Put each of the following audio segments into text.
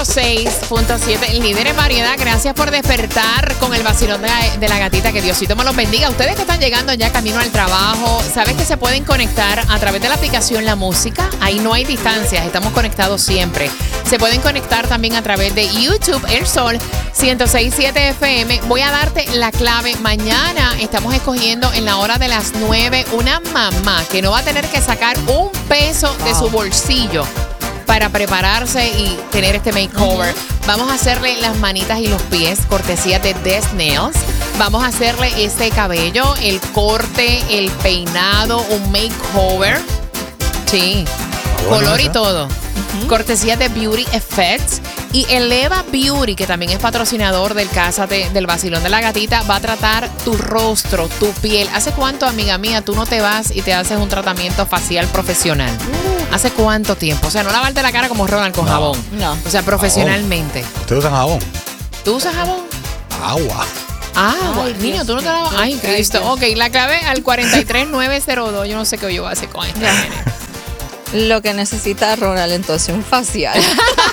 106.7, el líder en variedad. Gracias por despertar con el vacilón de la gatita. Que Diosito me los bendiga. Ustedes que están llegando ya camino al trabajo, ¿sabes que se pueden conectar a través de la aplicación La Música? Ahí no hay distancias, estamos conectados siempre. Se pueden conectar también a través de YouTube, El Sol 106.7 FM. Voy a darte la clave. Mañana estamos escogiendo en la hora de las 9 una mamá que no va a tener que sacar un peso de su bolsillo para prepararse y tener este makeover. Vamos a hacerle las manitas y los pies, cortesía de Des Nails. Vamos a hacerle ese cabello, el corte, el peinado, un makeover. Sí, color y todo. Cortesía de Beauty Effects. Y Eleva Beauty, que también es patrocinador del Cásate, del Vacilón de la Gatita, va a tratar tu rostro, tu piel. ¿Hace cuánto, amiga mía, tú no te vas y te haces un tratamiento facial profesional? ¿Hace cuánto tiempo? O sea, no lavarte la cara como Ronald con jabón. No. O sea, profesionalmente. ¿Usted usa jabón? ¿Tú usas jabón? Agua. Ay, niño, tú no te lavas. Ay, Cristo. Ok, la clave al 43902. Yo no sé qué yo voy a hacer con este nene. Lo que necesita Ronald, entonces, un facial.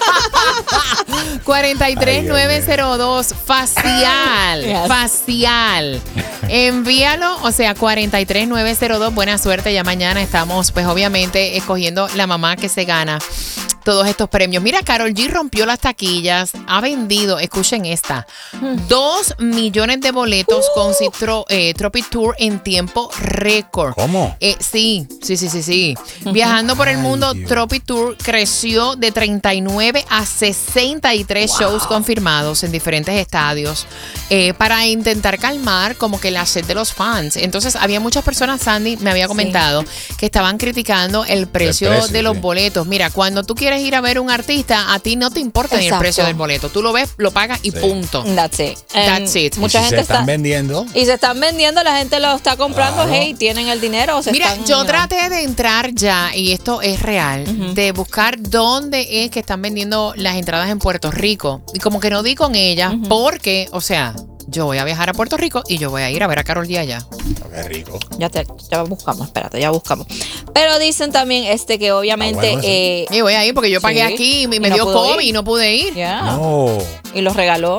43902, facial. Yes. Facial. Envíalo, o sea, 43902. Buena suerte. Ya mañana estamos, pues, obviamente, escogiendo la mamá que se gana todos estos premios. Mira, Karol G rompió las taquillas, ha vendido, escuchen esta, 2 millones de boletos con Tropic Tour en tiempo récord. ¿Cómo? Sí. Viajando por el mundo, Tropic Tour creció de 39 a 63 shows confirmados en diferentes estadios para intentar calmar como que la sed de los fans. Entonces, había muchas personas, Sandy me había comentado, que estaban criticando el precio de los boletos. Mira, cuando tú quieres ir a ver un artista, a ti no te importa ni el precio del boleto. Tú lo ves, lo pagas y punto. That's it. That's it. Mucha gente se están vendiendo. Y se están vendiendo, la gente lo está comprando. Claro. Hey, tienen el dinero. Mira, yo traté de entrar ya, y esto es real, de buscar dónde es que están vendiendo las entradas en Puerto Rico. Y como que no di con ellas, porque, o sea, yo voy a viajar a Puerto Rico y yo voy a ir a ver a Karol G allá. Qué rico. Ya buscamos, espérate, ya buscamos. Pero dicen también que obviamente... y voy a ir porque yo pagué aquí y me dio COVID y no pude ir. Yeah. No. Y los regaló.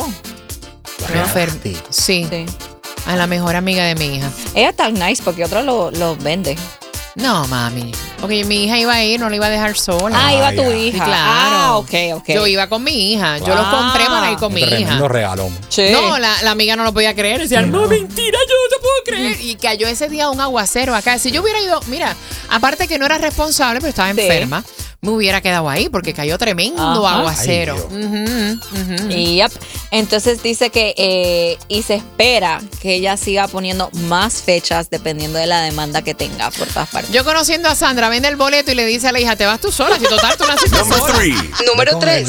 Sí. A la mejor amiga de mi hija. Ella es tan nice porque otro lo vende. No, mami. Porque mi hija iba a ir, no la iba a dejar sola. Ah, iba tu hija. Sí, claro. Ok. Yo iba con mi hija. Yo los compré para ir con mi hija. Tremendo regalón. Sí. No, la amiga no lo podía creer. Decía, no, mentira, yo no te puedo creer. Y cayó ese día un aguacero acá. Si yo hubiera ido, mira, aparte que no era responsable, pero estaba enferma, me hubiera quedado ahí porque cayó tremendo aguacero. Y entonces dice que y se espera que ella siga poniendo más fechas dependiendo de la demanda que tenga por todas partes. Yo conociendo a Sandra, vende el boleto y le dice a la hija, te vas tú sola, si total tú naciste sola. Número 3.